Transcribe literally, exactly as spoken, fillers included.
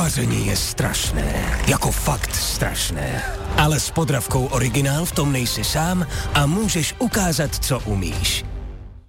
Vaření je strašné, jako fakt strašné. Ale s Podravkou Originál v tom nejsi sám a můžeš ukázat, co umíš.